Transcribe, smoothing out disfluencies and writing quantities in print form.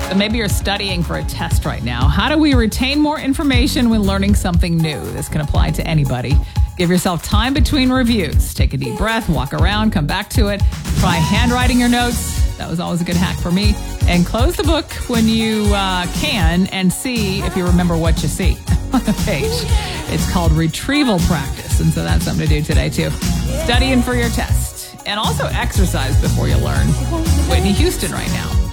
So maybe you're studying for a test right now. How do we retain more information when learning something new? This can apply to anybody. Give yourself time between reviews. Take a deep breath, walk around, come back to it. Try handwriting your notes. That was always a good hack for me. And close the book when you can and see if you remember what you see on the page. It's called retrieval practice. And so that's something to do today, too. Studying for your test. And also exercise before you learn. Whitney Houston right now.